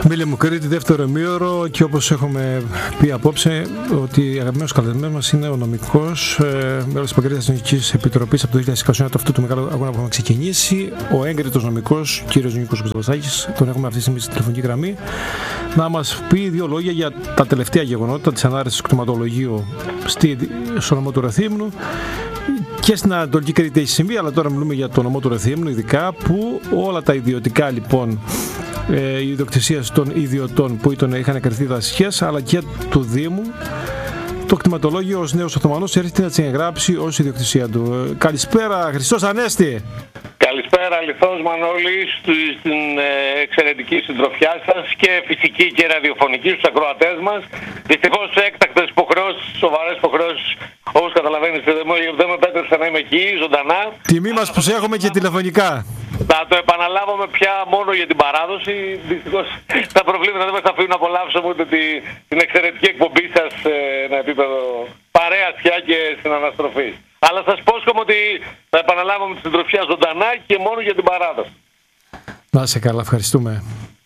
Μίλη μου, Κρήτη, δεύτερο ημίωρο, και όπως έχουμε πει απόψε, ότι αγαπημένος καλεσμένος μας είναι ο νομικός, μέλος της Παγκρίτιας Εθνικής Επιτροπής από το 2021, αυτού του μεγάλου αγώνα που έχουμε ξεκινήσει, ο έγκριτος νομικός, κύριος Νίκος Κωνσταντινάκης. Τον έχουμε αυτή τη στιγμή στη τηλεφωνική γραμμή, να μας πει δύο λόγια για τα τελευταία γεγονότα της ανάρρησης του κτηματολογίου στο νομό του Ρεθύμνου. Και στην Ανατολική Κρήτη έχει συμβεί, αλλά τώρα μιλούμε για το νομό του Ρεθύμνου, ειδικά που όλα τα ιδιωτικά λοιπόν, οι ιδιοκτησίες των ιδιωτών που είχαν κριθεί δασικές, αλλά και του Δήμου, το κτηματολόγιο ως νέος Οθωμανός έρχεται να τις εγγράψει ως ιδιοκτησία του. Καλησπέρα, Χριστός Ανέστη. Καλησπέρα, Αληθώς Μανώλη, στην εξαιρετική συντροφιά σας και φυσική και ραδιοφωνική στους ακροατές μας. Δυστυχώς έκτακτες υποχρεώσεις, σοβαρές υποχρεώσεις, όπως καταλαβαίνεις, δεν με επέτρεψε να είμαι εκεί ζωντανά. Τιμή μας που σε έχουμε και τηλεφωνικά. Θα το επαναλάβουμε πια μόνο για την παράδοση. Δυστυχώς τα προβλήματα δεν μας αφήνουν να απολαύσουμε ούτε την εξαιρετική εκπομπή σας σε ένα επίπεδο παρέας πια και στην αναστροφή. Αλλά σας πόσχομαι ότι θα επαναλάβουμε τη συντροφιά ζωντανά και μόνο για την παράδοση. Να είσαι καλά, ευχαριστούμε.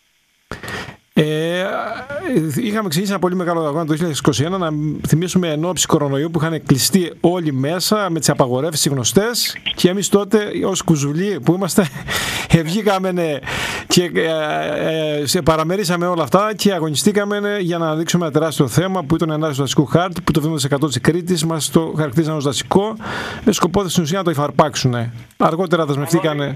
Είχαμε ξεκινήσει ένα πολύ μεγάλο αγώνα το 2021, να θυμίσουμε εν ώψη κορονοϊού, που είχαν κλειστεί όλοι μέσα με τις απαγορεύσεις γνωστές, και εμείς τότε ως κουζουλοί που είμαστε βγήκαμε και παραμερίσαμε όλα αυτά και αγωνιστήκαμε για να αναδείξουμε ένα τεράστιο θέμα που ήταν η ανάρρηση του δασικού χάρτη, που το 70% της Κρήτης μας το χαρακτήριζαν ως δασικό, με σκοπό στην ουσία να το υφαρπάξουν. Αργότερα δεσμευτήκανε.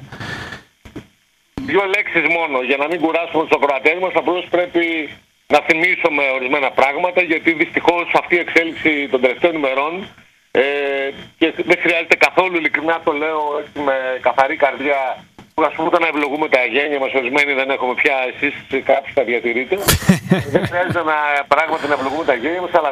Δύο λέξεις μόνο, για να μην κουράσουμε τους ακροατές μας. Απλώς πρέπει να θυμίσουμε ορισμένα πράγματα, γιατί δυστυχώς αυτή η εξέλιξη των τελευταίων ημερών, και δεν χρειάζεται καθόλου, ειλικρινά το λέω έτσι με καθαρή καρδιά, που ας πούμε να ευλογούμε τα γένια μας, ορισμένοι δεν έχουμε πια, εσείς κάποιοι τα διατηρείτε. Δεν χρειάζεται πράγματι να ευλογούμε τα γένια μας, αλλά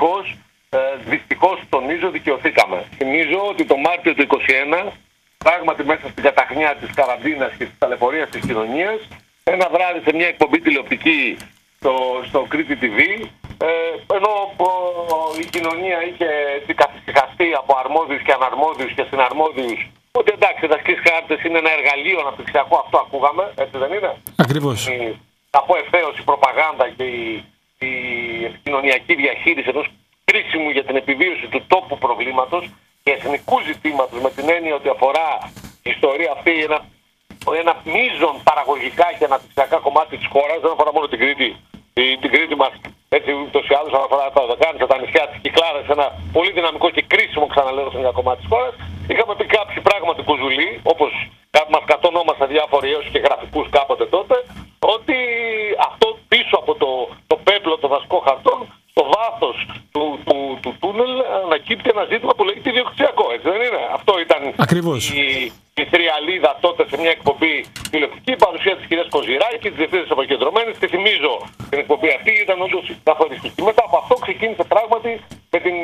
δυστυχώς τονίζω, δικαιωθήκαμε. Θυμίζω ότι το Μάρτιο του 2021, πράγματι μέσα στην καταχνιά της καραντίνας και της ταλαιπωρίας της κοινωνίας, ένα βράδυ σε μια εκπομπή τηλεοπτική στο Κρήτη TV, ενώ η κοινωνία είχε καθησυχαστεί από αρμόδιους και αναρμόδιους και συναρμόδιους, ότι εντάξει, οι δασικοί χάρτες είναι ένα εργαλείο αναπτυξιακό, αυτό ακούγαμε, έτσι δεν είναι? Ακριβώς. Θα πω ευθέως, η προπαγάνδα και η επικοινωνιακή διαχείριση ενός κρίσιμου για την επιβίωση του τόπου προβλήματος και εθνικού ζητήματος, με την έννοια ότι αφορά η ιστορία αυτή ένα μείζον παραγωγικά και αναπτυξιακά κομμάτι της χώρας, δεν αφορά μόνο την Κρήτη. Την Κρήτη μας, έτσι ούτως ή άλλως, αφορά τα Δωδεκάνησα, τα νησιά της Κυκλάδας, ένα πολύ δυναμικό και κρίσιμο, ξαναλέω, σε ένα κομμάτι της χώρας. Είχαμε πει κάποιοι πράγματι κουζουλοί, όπως μας κατονόμασαν διάφοροι έως και γραφικούς κάποτε τότε, ότι αυτό πίσω από το πέπλο των δασικών χαρτών, στο βάθος του τούνελ, ανακύπτει ένα ζήτημα που λέγεται ιδιοκτησιακό, έτσι δεν είναι? Αυτό ήταν η τριαλίδα τότε σε μια εκπομπή τηλεοπτική, παρουσία της κυρίας Κοζηράκη, της Διευθύντρια Αποκεντρωμένης. Τη θυμίζω την εκπομπή αυτή, ήταν όντως καθοριστική. Μετά από αυτό ξεκίνησε πράγματι με την,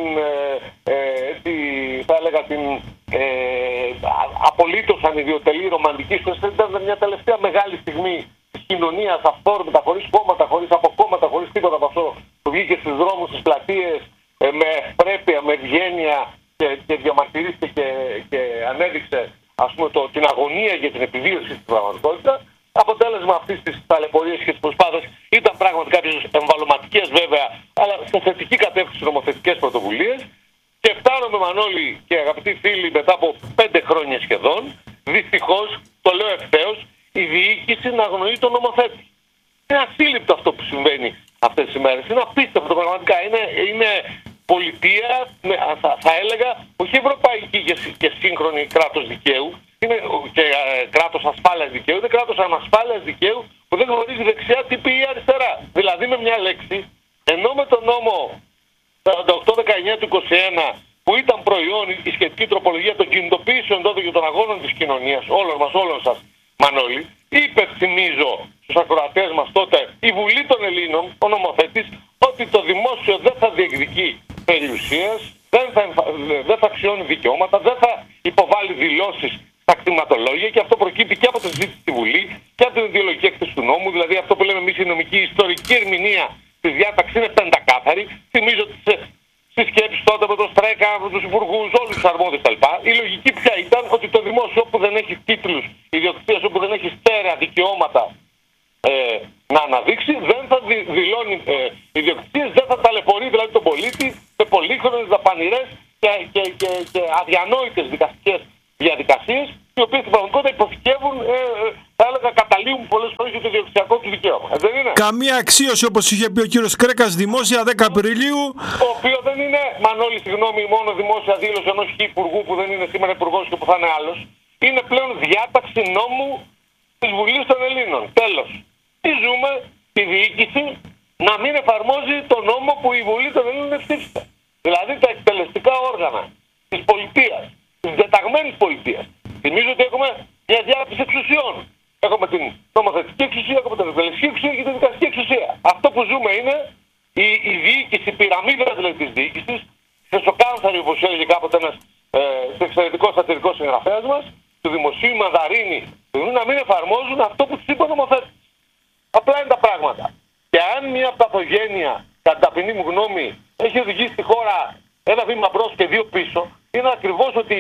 θα έλεγα, την απολύτως ανιδιοτελή ρομαντική σχέση. Ήταν μια τελευταία μεγάλη στιγμή της κοινωνίας, αυθόρμητα, χωρίς κόμματα, χωρίς αποκόμματα, χωρίς τίποτα από αυτό, που βγήκε στους δρόμους, στις πλατείες, με ευπρέπεια, με ευγένεια και διαμαρτυρήθηκε και ανέδειξε, ας πούμε, την αγωνία για την επιβίωση στην πραγματικότητα. Αποτέλεσμα αυτής της ταλαιπωρίας και της προσπάθειας ήταν πράγματι κάποιες εμβαλωματικές, βέβαια, αλλά σε θετική κατεύθυνση νομοθετικές πρωτοβουλίες. Και φτάνουμε, Μανώλη και αγαπητοί φίλοι, μετά από 5 χρόνια σχεδόν, δυστυχώς, το λέω ευθέως, η διοίκηση να αγνοεί τον νομοθέτη. Είναι ασύλληπτο αυτό που συμβαίνει αυτές τις ημέρες. Είναι απίστευτο πραγματικά. Είναι πολιτεία, θα έλεγα, όχι ευρωπαϊκή και σύγχρονη κράτος δικαίου, είναι και κράτος ασφάλειας δικαίου, είναι κράτος ανασφάλειας δικαίου που δεν γνωρίζει δεξιά τι πει η αριστερά. Δηλαδή, με μια λέξη, ενώ με τον νόμο 48-19 του 21, που ήταν προϊόν η σχετική τροπολογία των κινητοποιήσεων τότε και των αγώνων της κοινωνίας, όλων μας, όλων σας, Μανώλη, είπε, θυμίζω στους ακροατές μας τότε, η Βουλή των Ελλήνων, ο νομοθέτης, ότι το δημόσιο δεν θα διεκδικεί περιουσίας, δεν θα αξιώνει δικαιώματα, δεν θα υποβάλει δηλώσεις στα κτηματολόγια, και αυτό προκύπτει και από τη συζήτηση στη Βουλή και από την ιδεολογική έκθεση του νόμου. Δηλαδή, αυτό που λέμε εμείς η νομική ιστορική ερμηνεία της διάταξης είναι πεντακάθαρη. Θυμίζω στις σκέψεις τότε με τον Στρέκα, με τους υπουργούς, όλους τους αρμόδιους κτλ. Η λογική πια ήταν ότι το δημόσιο, όπου δεν έχει τίτλους ιδιοκτησίας, όπου δεν έχει στέρεα δικαιώματα να αναδείξει, δεν θα δηλώνει ιδιοκτησίες, δεν θα ταλαιπωρεί δηλαδή τον πολίτη με πολύχρονες, δαπανηρές και αδιανόητες δικαστικές διαδικασίες, οι οποίες στην πραγματικότητα υποθηκεύουν, θα έλεγα, καταλύουν πολλές φορές για το ιδιοκτησιακό του δικαίωμα. Δεν είναι? Καμία αξίωση, όπως είχε πει ο κύριος Κρέκας, δημόσια 10 Απριλίου. Το οποίο δεν είναι, Μανώλη, συγγνώμη, μόνο δημόσια δήλωση ενός υπουργού που δεν είναι σήμερα υπουργός και που θα είναι άλλος. Είναι πλέον διάταξη νόμου της Βουλής των Ελλήνων. Τέλος. Τι ζούμε? Τη διοίκηση να μην εφαρμόζει τον νόμο που η Βουλή των Ελλήνων ψήφισε. Δηλαδή τα εκτελεστικά όργανα της πολιτείας, της διαταγμένης πολιτείας. Θυμίζω ότι έχουμε μια διάκριση εξουσιών. Έχουμε την νομοθετική εξουσία, έχουμε την εκτελεστική εξουσία και την δικαστική εξουσία. Αυτό που ζούμε είναι η διοίκηση, η πυραμίδα δηλαδή της διοίκησης, χεσοκάνθαρη, όπως έλεγε κάποτε ένας εξαιρετικός σατυρικός συγγραφέας μας, του δημοσίου μανδαρίνη, να μην εφαρμόζουν αυτό που τους είπε ο νομοθέτης. Απλά είναι τα πράγματα. Και αν μια παθογένεια, κατά την ταπεινή μου γνώμη, έχει οδηγήσει τη χώρα ένα βήμα μπρος και δύο πίσω, είναι ακριβώς ότι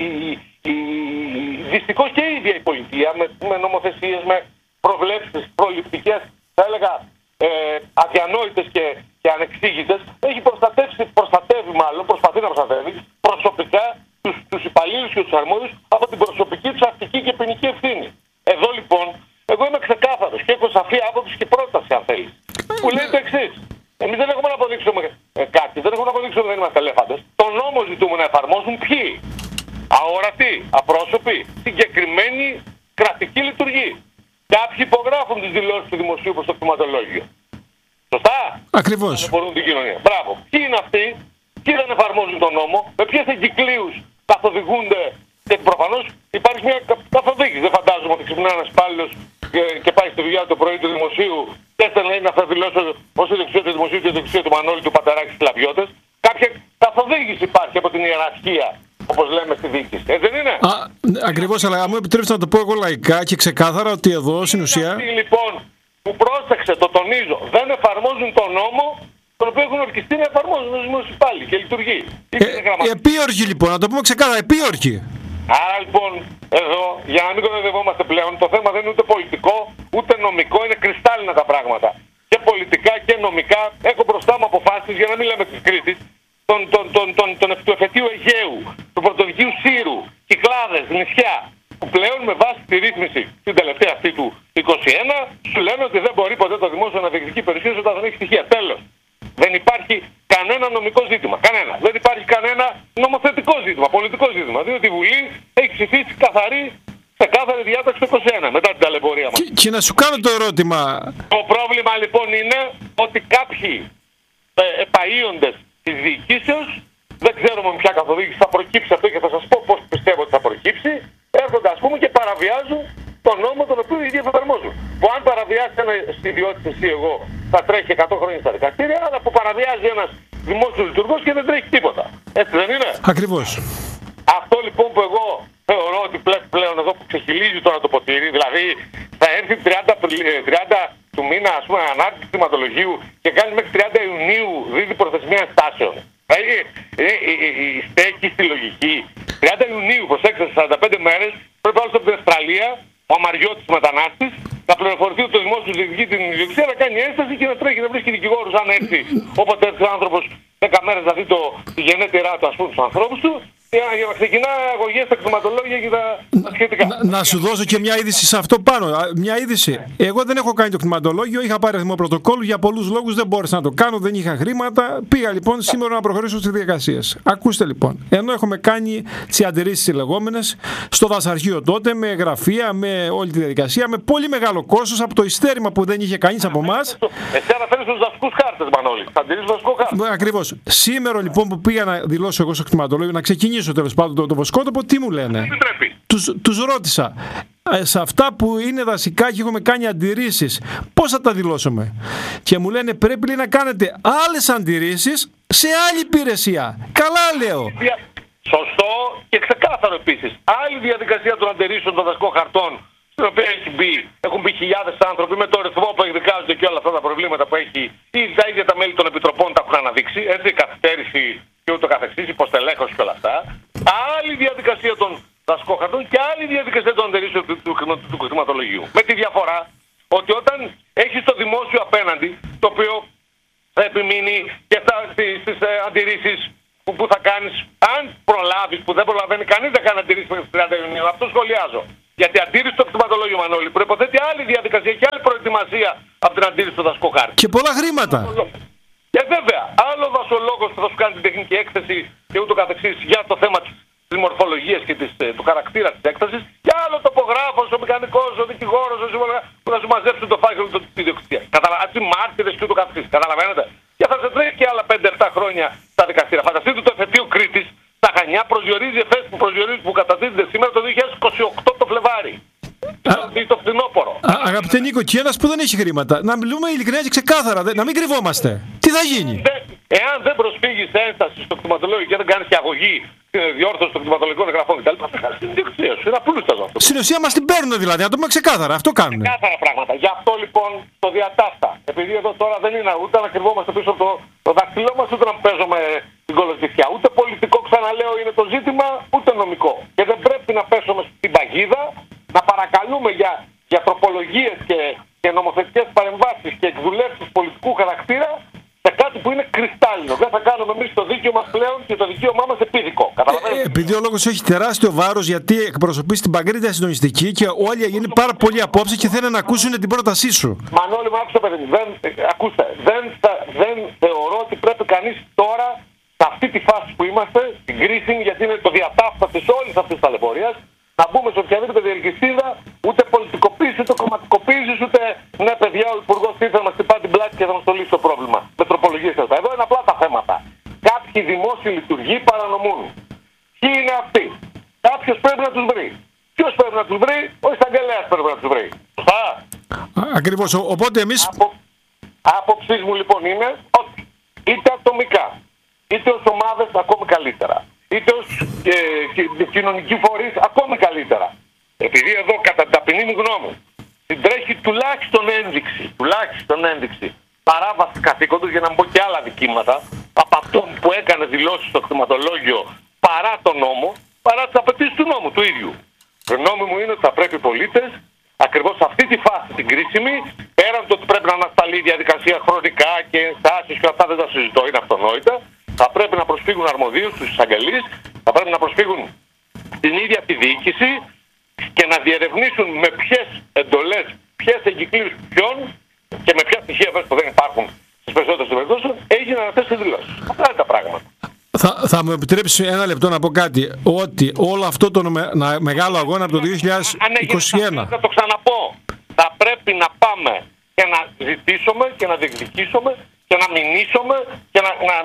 δυστυχώς και η ίδια η πολιτεία με νομοθεσίες, με προβλέψεις προληπτικές, θα έλεγα αδιανόητες και ανεξήγητες, έχει προσπαθεί να προστατεύει προσωπικά τους υπαλλήλους και τους αρμόδιους από την προσωπική τους αστική και ποινική ευθύνη. Εδώ λοιπόν, εγώ είμαι ξεκάθαρος και έχω σαφή άποψη και πρόταση, αν θέλεις, που λέει το εξής. Εμείς δεν έχουμε να αποδείξουμε κάτι, δεν έχουμε να αποδείξουμε ότι δεν είμαστε ελέφαντες. Τον νόμο ζητούμε να εφαρμόσουν ποιοι? Αόρατοι, απρόσωποι, συγκεκριμένη κρατική λειτουργή. Κάποιοι υπογράφουν τις δηλώσεις του δημοσίου προς το κτηματολόγιο. Σωστά? Ακριβώς. Δεν την κοινωνία. Μπράβο. Ποιοι είναι αυτοί? Ποιοι δεν εφαρμόζουν τον νόμο? Με ποιες εγκυκλίους καθοδηγούνται? Και προφανώς υπάρχει μια καθοδήγηση. Δεν φαντάζομαι ότι ξυπνά ένας υπάλληλος και πάει στη δουλειά το πρωί του δημοσίου και έστελνε να θα δηλώσω ως ιδιοκτησία του δημοσίου και ιδιοκτησία του Μανώλη του Πατεράκη στις Λαβιώτες. Κάποια καθοδήγηση υπάρχει από την ιεραρχία, όπως λέμε στη διοίκηση. Δεν είναι? Ακριβώς, αλλά μου επιτρέψετε να το πω εγώ λαϊκά και ξεκάθαρα ότι εδώ στην ουσία. Αυτοί λοιπόν που, πρόσεξε, το τονίζω, δεν εφαρμόζουν τον νόμο τον οποίο έχουν ορκιστεί να εφαρμόζουν ως δημόσιοι υπάλληλοι και λειτουργεί. Επίορκοι λοιπόν, να το πούμε ξεκάθαρα, επίορκοι. Άρα λοιπόν, εδώ, για να μην κοροϊδευόμαστε πλέον, το θέμα δεν είναι ούτε πολιτικό, ούτε νομικό, είναι κρυστάλλινα τα πράγματα. Και πολιτικά και νομικά έχω μπροστά μου αποφάσεις, για να μην λέμε της Κρήτης, του εφετείου Αιγαίου, του πρωτοδικείου Σύρου, Κυκλάδες, νησιά, που πλέον με βάση τη ρύθμιση την τελευταία αυτή του 21, σου λένε ότι δεν μπορεί ποτέ το δημόσιο να διεκδικεί περιουσίες όταν δεν έχει στοιχεία. Τέλος. Δεν υπάρχει κανένα νομικό ζήτημα. Κανένα. Δεν υπάρχει κανένα νομοθετικό ζήτημα, πολιτικό ζήτημα. Διότι η Βουλή έχει ψηφίσει ξεκάθαρη διάταξη το 21 μετά την ταλαιπωρία μας. Και να σου κάνω το ερώτημα. Το πρόβλημα λοιπόν είναι ότι κάποιοι επαΐοντες της διοικήσεως, δεν ξέρουμε με ποια καθοδήγηση θα προκύψει αυτό και θα σας πω πώς πιστεύω ότι θα προκύψει, έρχονται ας πούμε και παραβιάζουν τον νόμο τον οποίο οι ίδιοι εφαρμόζουν. Που αν παραβιάσει ένα ιδιότητα εσύ εγώ θα τρέχει 100 χρόνια στα δικαστήρια, αλλά που παραβιάζει ένας δημόσιος λειτουργός και δεν τρέχει τίποτα. Έτσι δεν είναι? Ακριβώς. Αυτό λοιπόν που εγώ θεωρώ ότι πλέον εδώ που ξεχυλίζει τώρα το ποτήρι, δηλαδή θα έρθει 30 του μήνα ας πούμε ανάρτηση κτηματολογίου και κάνει μέχρι 30 Ιουνίου δίδει προθεσμία ενστάσεων. Δηλαδή η στέκη στη λογική 30 Ιουνίου, προσέξτε, 45 μέρες πρέπει άλλο από την Αυστραλία, ο αμαριώτης μετανάστης, να πληροφορηθεί ότι το δημόσιο διεκδικεί την ιδιοκτησία, να κάνει ένσταση και να τρέχει να βρίσκει δικηγόρους αν έρθει. Όποτε έρθει ο άνθρωπος 10 μέρες να δει τη γενέτειρά του, ας πούμε, τους ανθρώπους του, για να ξεκινά αγωγές στα κτηματολόγια και τα σχετικά. Να σου δώσω και μια είδηση σε αυτό πάνω. Μια είδηση. Εγώ δεν έχω κάνει το κτηματολόγιο, είχα πάρει αριθμό πρωτοκόλλου, για πολλούς λόγους δεν μπόρεσα να το κάνω, δεν είχα χρήματα. Πήγα λοιπόν σήμερα να προχωρήσω στις διαδικασίες. Ακούστε λοιπόν, ενώ έχουμε κάνει τις αντιρρήσεις λεγόμενες στο δασαρχείο τότε, με γραφεία, με όλη τη διαδικασία, με πολύ μεγάλο κόστος από το ειστέρημα που δεν είχε κανείς από εμάς. Εσύ αναφέρεις τους δασικούς χάρτες, Μανώλη. Θα αντιρρήσεις δασικό χάρτη. Ακριβώς. Σήμερα λοιπόν που πήγα να δηλώσω εγώ στο κτηματολόγιο, να ξεκινήσω τέλος πάντων το βοσκότοπο, τι μου λένε? Τους ρώτησα. Σε αυτά που είναι δασικά και έχουμε κάνει αντιρρήσεις, πώς θα τα δηλώσουμε? Και μου λένε πρέπει να κάνετε άλλες αντιρρήσεις σε άλλη υπηρεσία. Καλά λέω. Σωστό και ξεκάθαρο επίσης. Άλλη διαδικασία των αντιρρήσεων των δασικών χαρτών, στην οποία έχουν μπει χιλιάδες άνθρωποι με το ρυθμό που εκδικάζονται και όλα αυτά τα προβλήματα που έχει ήδη τα ίδια τα μέλη των επιτροπών τα έχουν αναδείξει. Έτσι, καθυστέρηση και ούτω καθεξής, υποστελέχωση και όλα αυτά. Άλλη διαδικασία των δασικών χαρτών και άλλη διαδικασία των αντιρρήσεων του χρηματολογίου. Με τη διαφορά ότι όταν Έχεις το δημόσιο απέναντι, το οποίο θα επιμείνει και στις αντιρρήσεις που θα κάνεις, αν προλάβεις, που δεν προλαβαίνει κανείς να κάνει αντιρρήσεις μέχρι τις 30 Ιουνίου. Αυτό σχολιάζω. Γιατί αντίρρηση στο κτηματολόγιο, Μανώλη, προϋποθέτει άλλη διαδικασία και άλλη προετοιμασία από την αντίρρηση στο δασοκοχάρτη. Και πολλά χρήματα. Και βέβαια, άλλο δασολόγος που θα σου κάνει την τεχνική έκθεση και ούτω καθεξής για το θέμα της μορφολογίας και του χαρακτήρα της έκτασης, και άλλο τοπογράφος, ο μηχανικός, ο δικηγόρος, που θα σου μαζέψουν το φάκελο της ιδιοκτησίας. Καταλαβαίνετε, μάρτυρες και ούτω καθεξής. Καταλαβαίνετε. Και θα σε τρέχει και άλλα 5-7 χρόνια στα δικαστήρια. Φανταστείτε το εφετείο Κρήτης στα Χανιά προσδιορίζει εφέσεις που καταδίδεται σήμερα το 2028 το Φλεβάρι. Το φθινόπωρο. Αγαπητέ Νίκο, και ένας που δεν έχει χρήματα. Να μιλούμε ειλικρινά και ξεκάθαρα, να μην κρυβόμαστε. Τι θα γίνει? Εάν δεν προσφύγεις ένσταση στο κτηματολόγιο και δεν κάνεις και αγωγή στην διόρθωση των κτηματολογικών εγγραφών κτλ., θα χάσεις την ιδιοκτησία σου. Είναι απλούστατο αυτό. Στην ουσία μας την παίρνουν δηλαδή, να το πούμε ξεκάθαρα. Αυτό κάνουν. Ξεκάθαρα πράγματα. Γι' αυτό λοιπόν το διατάφτα. Επειδή εδώ τώρα δεν είναι ούτε να κρυβόμαστε πίσω από το δάχτυλό μας, ούτε να παίζουμε την κολοκυθιά. Ούτε πολιτικό, ξαναλέω, είναι το ζήτημα, ούτε νομικό. Και δεν πρέπει να πέσουμε στην παγίδα, να παρακαλούμε για τροπολογίες και νομοθετικές παρεμβάσεις και εκδουλεύσεις πολιτικού χαρακτήρα σε κάτι που είναι κρυστάλλινο. Δεν θα κάνουμε εμείς το δίκαιο μας πλέον και το δικαίωμά μας επίδικο. Καταλαβαίνετε. Επειδή ο λόγος έχει τεράστιο βάρος, γιατί εκπροσωπείς την Παγκρίτια Συντονιστική και όλοι είναι πάρα πολλοί απόψε και θέλουν να ακούσουν την πρότασή σου. Μανώλη, μου άκουσα, παιδί. Ακούστε, δεν θεωρώ ότι πρέπει κανείς τώρα, σε αυτή τη φάση που είμαστε, την κρίση, γιατί είναι το διατάφτα της όλης αυτής της ταλαιπωρίας, να μπούμε σε οποιαδήποτε διελκυστίδα, ούτε πολιτικοποίηση, ούτε κομματικοποίηση, ούτε ναι, παιδιά, ο Υπουργός ήρθε να μας χτυπά την πλάτη και θα μας το λύσει το πρόβλημα. Με τροπολογίες και αυτά. Εδώ είναι απλά τα θέματα. Κάποιοι δημόσιοι λειτουργοί παρανομούν. Ποιοι είναι αυτοί? Κάποιος πρέπει να τους βρει. Ποιος πρέπει να τους βρει? Ο εισαγγελέας πρέπει να τους βρει. Σωστά. Ακριβώς. Οπότε εμείς. Άποψής μου λοιπόν είναι ότι είτε ατομικά, είτε ως ομάδες ακόμη καλύτερα, είτε ως κοινωνικοί φορείς ακόμη καλύτερα. Επειδή εδώ κατά την ταπεινή μου γνώμη συντρέχει τουλάχιστον ένδειξη παράβαση καθήκοντος, για να μην πω και άλλα δικήματα, από αυτόν που έκανε δηλώσεις στο κτηματολόγιο παρά τον νόμο, παρά τις απαιτήσεις του νόμου του ίδιου. Το νόμο μου είναι ότι θα πρέπει οι πολίτες, ακριβώς σε αυτή τη φάση την κρίσιμη, πέραν το ότι πρέπει να ανασταλεί η διαδικασία χρονικά και ενστάσεις και αυτά δεν τα συζητώ, είναι αυτονόητα, θα πρέπει να προσφύγουν αρμοδίους στους εισαγγελείς, θα πρέπει να προσφύγουν την ίδια τη διοίκηση και να διερευνήσουν με ποιες εντολές, ποιες εγκυκλίους ποιον και με ποια στοιχεία που δεν υπάρχουν στις περισσότερες περιπτώσεις έγιναν αυτές τις δηλώσεις. Αυτά είναι τα πράγματα. Θα μου επιτρέψει ένα λεπτό να πω κάτι, ότι όλο αυτό το μεγάλο αγώνα από το 2021. Θα το ξαναπώ. Θα πρέπει να πάμε και να ζητήσουμε και να διεκδικήσουμε και να μηνύσουμε και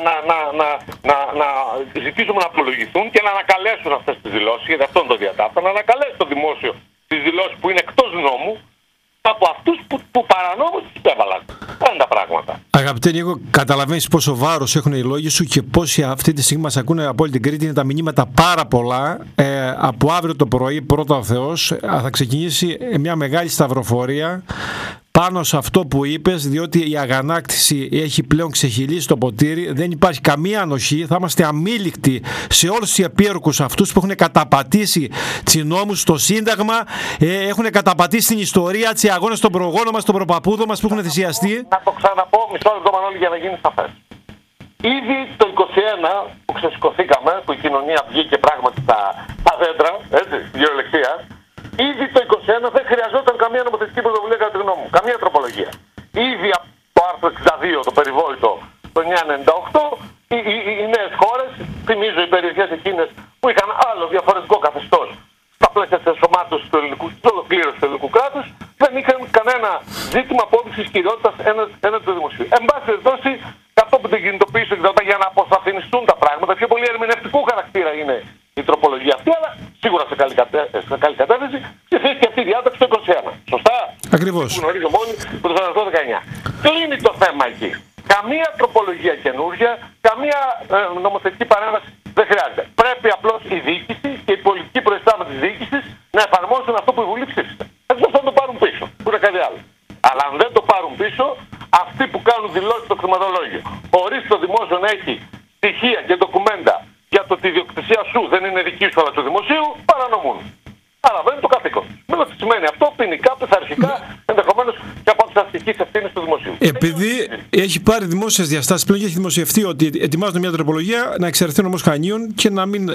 να ζητήσουμε να απολογηθούν και να ανακαλέσουν αυτές τις δηλώσεις, γιατί αυτό είναι το διατάφτα, να ανακαλέσει το δημόσιο τις δηλώσεις που είναι εκτός νόμου από αυτούς που παρανόμως τις υπέβαλαν. Αυτά είναι τα πράγματα. Αγαπητέ Νίκο, καταλαβαίνεις πόσο βάρος έχουν οι λόγοι σου και πόσοι αυτή τη στιγμή μας ακούνε από όλη την Κρήτη. Είναι τα μηνύματα πάρα πολλά. Από αύριο το πρωί, πρώτα ο Θεός, θα ξεκινήσει μια μεγάλη σταυροφορία πάνω σε αυτό που είπες, διότι η αγανάκτηση έχει πλέον ξεχυλήσει το ποτήρι, δεν υπάρχει καμία ανοχή, θα είμαστε αμήλικτοι σε όλους τους επίορκους αυτούς που έχουν καταπατήσει τις νόμους, το Σύνταγμα, έχουν καταπατήσει την ιστορία, τις αγώνες των προγόνων μας, των προπαππούδων μας που έχουν θυσιαστεί. Να το ξαναπώ μισό λεπτό, Μανώλη, για να γίνει σαφές. Ήδη το 2021 που ξεσηκωθήκαμε, που η κοινωνία βγήκε πράγματι στα δέντρα, έτσι, γεωλεξία, ήδη το 2021 δεν χρειαζόταν καμία νομοθετική πρωτοβουλία κατά τη γνώμη μου. Καμία τροπολογία. Ήδη από το άρθρο 62, το περιβόητο, το 998, οι νέες χώρες, θυμίζω οι περιοχές εκείνες που είχαν άλλο διαφορετικό καθεστώς στα πλαίσια της ενσωμάτωσης του ελληνικού, της ολοκλήρωσης του ελληνικού κράτους, δεν είχαν κανένα ζήτημα απόδειξης κυριότητας έναντι του δημοσίου. Εν πάση περιπτώσει, κατόπιν την κινητοποίηση για να αποσαφινιστούν τα πράγματα, πιο πολύ ερμηνευτικού χαρακτήρα είναι η τροπολογία αυτή, αλλά σίγουρα σε καλή κατεύθυνση, ψηφίστηκε αυτή η διάταξη το 2021. Σωστά. Ακριβώς. Γνωρίζω μόνοι που το 19. Κλείνει το θέμα εκεί. Καμία τροπολογία καινούργια, καμία νομοθετική παρέμβαση δεν χρειάζεται. Πρέπει απλώς η διοίκηση και η πολιτική προϊστάμενη της διοίκησης να εφαρμόσουν αυτό που η Βουλή ψήφισε. Έτσι θα το πάρουν πίσω. Που είναι κάτι άλλο. Αλλά αν δεν το πάρουν πίσω, αυτοί που κάνουν δηλώσεις στο κτηματολόγιο, χωρίς το δημόσιο να έχει στοιχεία και ντοκουμέντα για το ότι η ιδιοκτησία σου δεν είναι δική σου αλλά του δημοσίου, παρανομούν. Άρα δεν είναι το καθήκον. Με ό,τι σημαίνει αυτό, ποινικά, πειθαρχικά, ενδεχομένως και από τις αστικές ευθύνες του δημοσίου. Επειδή έχει πάρει δημόσιες διαστάσεις πλέον και έχει δημοσιευτεί ότι ετοιμάζονται μια τροπολογία να εξαιρεθεί ο νομός Χανίων και να μην.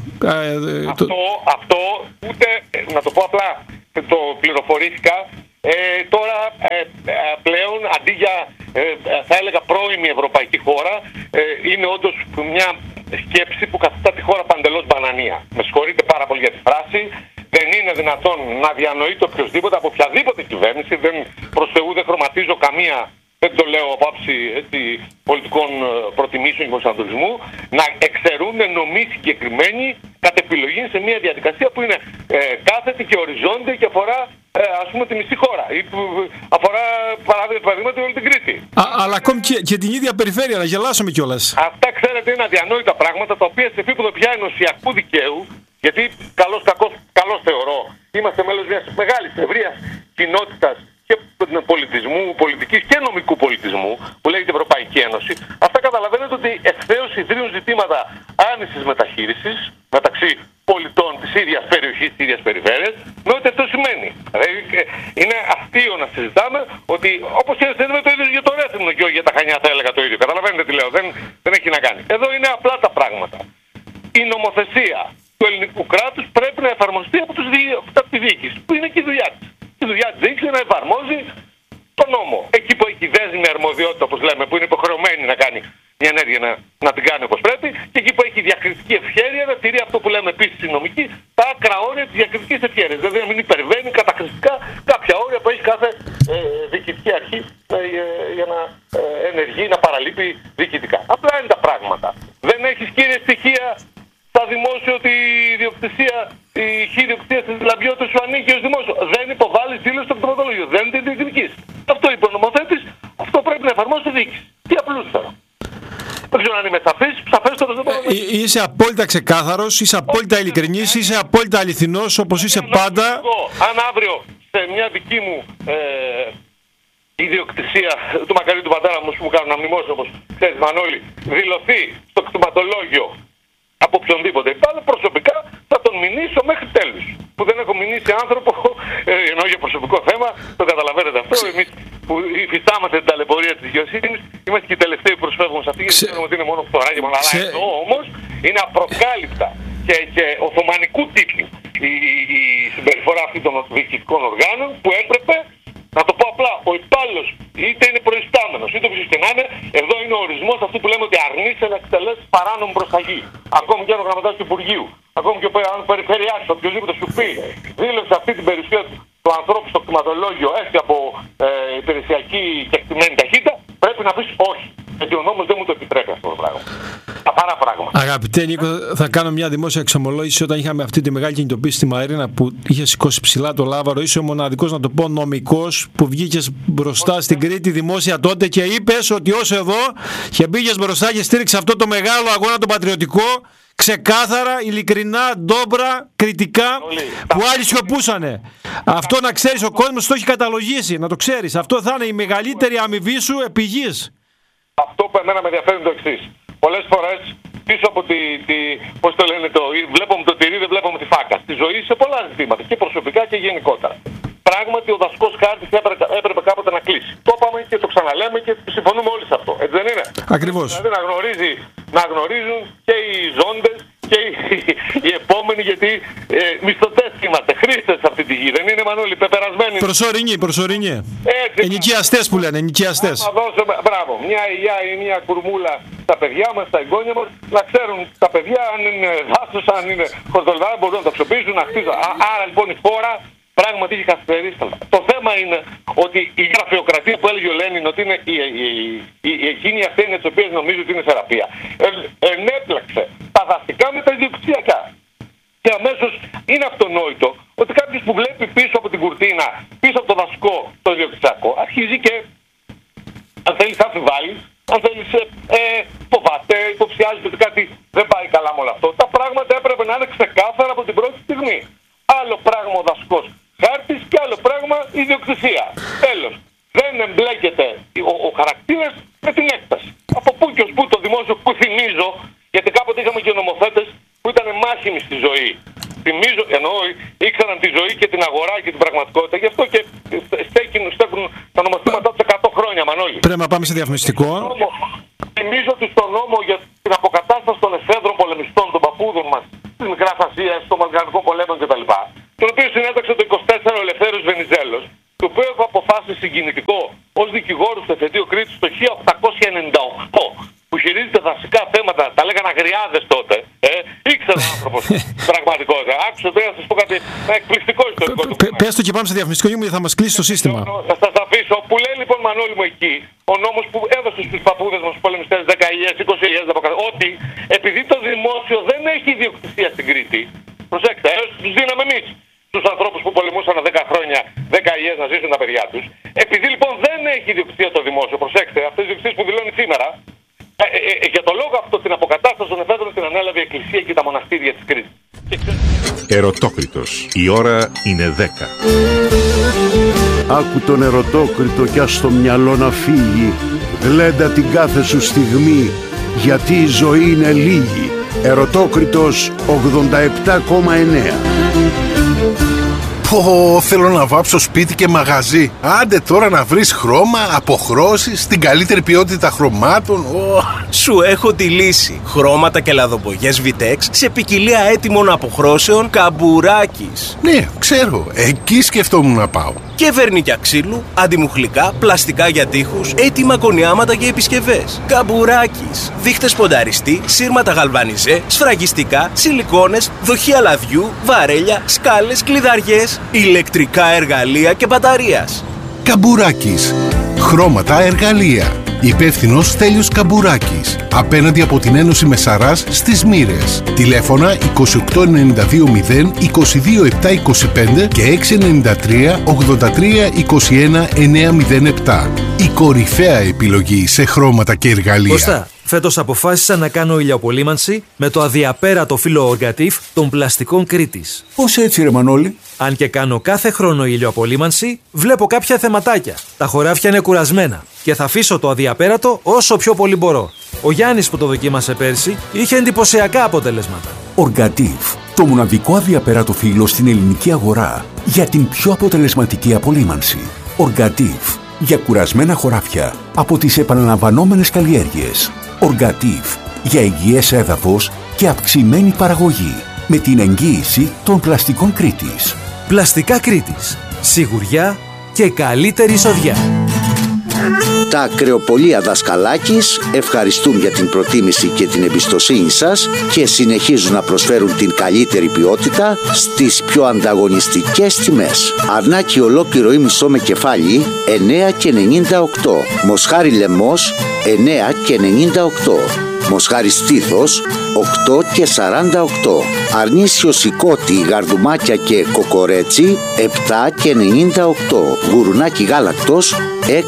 Αυτό ούτε, να το πω απλά, το πληροφορήθηκα. Τώρα πλέον αντί για θα έλεγα πρώιμη ευρωπαϊκή χώρα, είναι όντως μια σκέψη που καθιστά τη χώρα παντελώς μπανανία. Με συγχωρείτε πάρα πολύ για τη φράση. Δεν είναι δυνατόν να διανοείται οποιοδήποτε από οποιαδήποτε κυβέρνηση. Προς Θεού δεν χρωματίζω καμία, δεν το λέω από άψη πολιτικών προτιμήσεων και προσανατολισμού, να εξαιρούν νομοί συγκεκριμένοι κατ' επιλογή σε μια διαδικασία που είναι κάθετη και οριζόντια και αφορά ας πούμε τη μισή χώρα ή αφορά παραδείγματι όλη την Κρήτη. Αλλά ακόμη και την ίδια περιφέρεια, να γελάσουμε κιόλας. Αυτά ξέρετε είναι αδιανόητα πράγματα τα οποία σε επίπεδο πια ενωσιακού δικαίου, γιατί καλώς θεωρώ, είμαστε μέλος μιας μεγάλης ευρείας κοινότητας και πολιτισμού, πολιτικής και νομικού πολιτισμού που λέγεται Ευρωπαϊκή Ένωση. Αυτά καταλαβαίνετε ότι ευθέως ιδρύουν ζητήματα άνησης μεταχείρισης μεταξύ πολιτών της ίδιας περιοχής, της ίδιας περιφέρειας, με ό,τι αυτό σημαίνει. Είναι αστείο να συζητάμε ότι όπως και συζητάμε το ίδιο για το Ρέθυμνο και όχι για τα Χανιά θα έλεγα το ίδιο. Καταλαβαίνετε τι λέω, δεν έχει να κάνει. Εδώ είναι απλά τα πράγματα. Η νομοθεσία του ελληνικού κράτους πρέπει να εφαρμοστεί από τη διοίκηση, που είναι και η δουλειά της. Η δουλειά της διοίκησης είναι να εφαρμόζει τον νόμο. Εκεί που έχει δέσμη αρμοδιότητα, όπως λέμε, που είναι υποχρεωμένη να κάνει μια ενέργεια να την κάνει όπως πρέπει, και εκεί που έχει διακριτική ευχέρεια να τηρεί αυτό που λέμε επίσης η νομική, τα άκρα όρια της διακριτικής ευχέρειας. Δηλαδή να μην υπερβαίνει καταχρηστικά κάποια όρια που έχει κάθε διοικητική αρχή για να ενεργεί, να παραλείπει διοικητικά. Απλά είναι τα πράγματα. Δεν έχεις κύριε στοιχεία στα δημόσια ότι η ιδιοκτησία, η χειριοκτησία της Λαμπιώτης σου ανήκει ως δημόσιο. Δεν υποβάλλεις δήλωση στο κτηματολόγιο. Δεν την διεκδικείς. Αυτό είπε ο νομοθέτης, αυτό πρέπει να εφαρμόσει η διοίκηση. Τι απλούστερο. Δεν ξέρω αν είμαι σαφέστατος, δεν μπορώ να... Είσαι απόλυτα ξεκάθαρος, είσαι απόλυτα ειλικρινής, είσαι απόλυτα αληθινός όπως είσαι πάντα. Αν αύριο σε μια δική μου ιδιοκτησία του μακαρίου του πατέρα μου, που μου κάνουν αμνημόσιο, όπως ξέρεις Μανώλη, δηλωθεί στο κτηματολόγιο από οποιονδήποτε υπάλληλο, προσωπικά θα τον μηνύσω μέχρι τέλους. Που δεν έχω μηνύσει άνθρωπο, εννοώ για προσωπικό θέμα, το καταλαβαίνετε αυτό. Εμείς που υφιστάμαστε την ταλαιπωρία της δικαιοσύνης, είμαστε και οι τελευταίοι που προσφεύγουμε σε αυτή, γιατί ξέρουμε ότι είναι μόνο φθορά και μόνο. Αλλά εδώ όμως είναι απροκάλυπτα και οθωμανικού τύπου η συμπεριφορά αυτή των διοικητικών οργάνων, που έπρεπε, να το πω απλά, ο υπάλληλος είτε είναι προϊστάμενος είτε όποιος και να είναι, εδώ είναι ο ορισμός αυτού που λέμε ότι αρνείσαι να εκτελέσει παράνομη προσταγή. Ακόμη και ο γραμματέας του Υπουργείου, ακόμη και ο περιφερειάρχης, οποιοδήποτε σου πει, δήλωσε αυτή την περιουσία του ανθρώπου στο κτηματολόγιο, έτσι από υπηρεσιακή και εκτιμένη ταχύτητα, πρέπει να πεις όχι. Γιατί ο νόμος δεν μου το επιτρέπει αυτό το πράγμα. Καθαρά πράγμα. Αγαπητέ Νίκο, θα κάνω μια δημόσια εξομολόγηση. Όταν είχαμε αυτή τη μεγάλη κινητοποίηση στη Μαρίνα που είχε σηκώσει ψηλά το λάβαρο, είσαι ο μοναδικός, να το πω, νομικός που βγήκες μπροστά στην Κρήτη δημόσια τότε και είπες ότι ως εδώ και πήγες μπροστά και στήριξε αυτό το μεγάλο αγώνα, το πατριωτικό, ξεκάθαρα, ειλικρινά, ντόμπρα, κριτικά, που άλλοι σιωπούσανε. Αυτό να ξέρεις, ο κόσμος το έχει καταλογίσει, να το ξέρεις. Αυτό θα είναι η μεγαλύτερη αμοιβή σου επί γης. Αυτό που εμένα με ενδιαφέρει είναι το εξής. Πολλές φορές πίσω από πώς το λένε, βλέπουμε το τυρί, δεν βλέπουμε τη φάκα. Στη ζωή σε πολλά ζητήματα, και προσωπικά και γενικότερα. Πράγματι ο δασικός χάρτης έπρεπε κάποτε να κλείσει. Το είπαμε και το ξαναλέμε και συμφωνούμε όλοι σε αυτό. Έτσι δεν είναι? Ακριβώς. Δηλαδή να γνωρίζουν και οι ζώντες και οι επόμενοι, γιατί μισθωτές είμαστε, χρήστες σε αυτή τη γη. Δεν είναι, Μανώλη, πεπερασμένοι. Προσωρινοί. Ενοικιαστές που λένε, ενοικιαστές. Μπράβο, μια ηλιά ή μια κουρμούλα στα παιδιά μας, στα εγγόνια μας, να ξέρουν τα παιδιά αν είναι δάσος, αν είναι χορτολιδάρα, μπορούν να τα ψωπίζουν, να χτίζουν. Άρα λοιπόν η χώρα πράγματι έχει καθυστερήσει. Το θέμα είναι ότι η γραφειοκρατία που έλεγε ο Λένιν, ότι είναι εκείνη η ασθένεια της οποίας νομίζω ότι είναι θεραπεία, ενέπλεξε τα δασικά με τα ιδιοκτησιακά. Και αμέσως είναι αυτονόητο ότι κάποιος που βλέπει πίσω από την κουρτίνα, πίσω από το δασικό, το ιδιοκτησιακό, αρχίζει και, αν θέλεις, αμφιβάλλει, αν θέλεις, φοβάται, υποψιάζεται ότι κάτι δεν πάει καλά με όλο αυτό. Τα πράγματα έπρεπε να είναι ξεκάθαρα από την πρώτη στιγμή. Άλλο πράγμα ο δασικός χάρτης και άλλο πράγμα η ιδιοκτησία. Τέλος. Δεν εμπλέκεται ο χαρακτήρας με την έκταση. Από πού και ως πού το δημόσιο, που θυμίζω, γιατί κάποτε είχαμε και νομοθέτες που ήταν μάχημοι στη ζωή. Θυμίζω, εννοώ, ήξεραν τη ζωή και την αγορά και την πραγματικότητα. Γι' αυτό και στέκουν τα Πρέπει να πάμε σε διαφημιστικό. Θυμίζω ότι στον νόμο για την αποκατάσταση των εφέδρων πολεμιστών, των παππούδων μας της Μικράς Ασίας, των Βαλκανικών πολέμων κτλ., τον οποίο συνέταξε το 24 ο Ελευθέριος Βενιζέλος, το οποίο έχω αποφάσει συγκινητικό ως δικηγόρος του εφετείου Κρήτης το 1898, που χειρίζεται δασικά θέματα, τα λέγανε αγριάδες τότε. Ήξερε ο άνθρωπος πραγματικότητα. Άκουσε, πρέπει να σας πω κάτι εκπληκτικό ιστορικό. Πες το και πάμε σε διαφημιστικό, γιατί θα μας κλείσει το σύστημα. Θα σας αφήσω. Που λέει λοιπόν, Μανώλη μου, εκεί ο νόμος που έδωσε στους παππούδες μας, στους πολεμιστές 10.000, 20.000, ότι επειδή το δημόσιο δεν έχει ιδιοκτησία στην Κρήτη, προσέξτε, τους δίναμε εμείς τους ανθρώπους που πολεμούσαν 10 χρόνια, 10.000 να ζήσουν τα παιδιά τους. Επειδή λοιπόν δεν έχει ιδιοκτησία το δημόσιο, προσέξτε, αυτές οι ιδιοκτησίες που δηλώνει σήμερα, για το λόγο αυτό την αποκατάσταση των εφέδρων την ανέλαβε η Εκκλησία και τα μοναστήρια της Κρήτης. Ερωτόκριτος. Η ώρα είναι 10. Άκου τον ερωτόκριτο κι ας το μυαλό να φύγει. Γλέντα την κάθε σου στιγμή, γιατί η ζωή είναι λίγη. Ερωτόκριτος 87,9. Θέλω να βάψω σπίτι και μαγαζί. Άντε τώρα να βρεις χρώμα, αποχρώσεις, την καλύτερη ποιότητα χρωμάτων. Σου έχω τη λύση. Χρώματα και λαδοπογιές Vitex σε ποικιλία έτοιμων αποχρώσεων Καμπουράκης. Ναι, ξέρω. Εκεί σκεφτόμουν να πάω. Και βερνίκια ξύλου, αντιμουχλικά, πλαστικά για τοίχους, έτοιμα κονιάματα για επισκευές. Καμπουράκης. Δείχτες πονταριστή, σύρματα γαλβανιζέ, σφραγιστικά, σιλικόνες, δοχεία λαδιού, βαρέλια, σκάλες, κλειδαριές, ηλεκτρικά εργαλεία και μπαταρίας. Καμπουράκης. Χρώματα, εργαλεία. Υπεύθυνος Στέλιος Καμπουράκης. Απέναντι από την Ένωση Μεσαράς στις Μοίρες. Τηλέφωνα 2892 0 22725 και 693 83 21 907. Η κορυφαία επιλογή σε χρώματα και εργαλεία. Κωστά, φέτος αποφάσισα να κάνω ηλιοπολίμανση με το αδιαπέρατο φύλλο Orgatif των πλαστικών Κρήτης. Πώς έτσι ρε Μανώλη? Αν και κάνω κάθε χρόνο ηλιοπολίμανση, βλέπω κάποια θεματάκια. Τα χωράφια είναι κουρασμένα και θα αφήσω το αδιαπέρατο όσο πιο πολύ μπορώ. Ο Γιάννης που το δοκίμασε πέρσι είχε εντυπωσιακά αποτελέσματα. Orgatif, το μοναδικό αδιαπέρατο φύλλο στην ελληνική αγορά για την πιο αποτελεσματική απολίμανση. Orgatif, για κουρασμένα χωράφια από τις επαναλαμβανόμενες καλλιέργειες. Orgatif, για υγιές έδαφος και αυξημένη παραγωγή με την εγγύηση των πλαστικών Κρήτης. Πλαστικά Κρήτης. Σιγουριά και καλύτερη εισοδιά. Τα κρεοπολία Δασκαλάκης ευχαριστούν για την προτίμηση και την εμπιστοσύνη σας και συνεχίζουν να προσφέρουν την καλύτερη ποιότητα στις πιο ανταγωνιστικές τιμές. Αρνάκι ολόκληρο ή μισό με κεφάλι 9,98. Μοσχάρι λαιμός 9,98. Μοσχάρι στήθος 8,48. Αρνίσιο σηκώτη, γαρδουμάκια και κοκορέτσι 7,98. Γουρουνάκι γάλακτος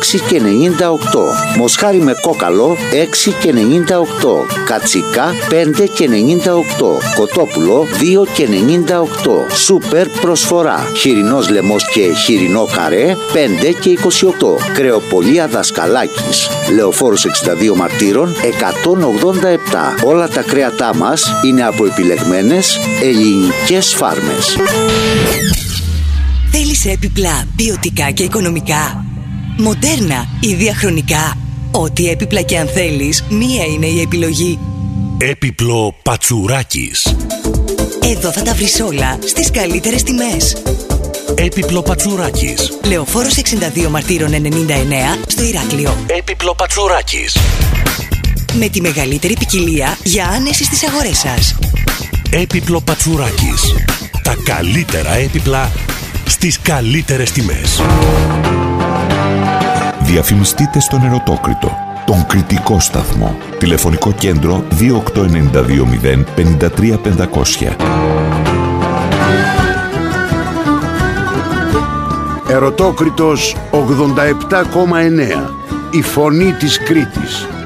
6,98. Μοσχάρι με κόκαλο 6,98. Κατσικά 5,98. Κοτόπουλο 2,98. Σούπερ προσφορά. Χοιρινός λαιμός και χοιρινό καρέ 5,28. Κρεοπολία Δασκαλάκης. Λεωφόρος 62 Μαρτύρων 187. Όλα τα κρέατά μας είναι από επιλεγμένες ελληνικές φάρμες. Θέλεις έπιπλα ποιοτικά και οικονομικά, μοντέρνα ή διαχρονικά? Ό,τι έπιπλα και αν θέλεις, μία είναι η επιλογή. Έπιπλο Πατσουράκης. Εδώ θα τα βρεις όλα στις καλύτερες τιμές. Έπιπλο Πατσουράκης. Λεωφόρος 62 Μαρτύρων 99 στο Ηράκλειο. Έπιπλο Πατσουράκης. Με τη μεγαλύτερη ποικιλία για άνεση στις αγορές σας. Έπιπλο Πατσουράκης. Τα καλύτερα έπιπλα στις καλύτερες τιμές. Διαφημιστείτε στον Ερωτόκριτο, τον κριτικό σταθμό. Τηλεφωνικό κέντρο 2892 053 500. Ερωτόκριτος 87,9. Η φωνή της Κρήτης.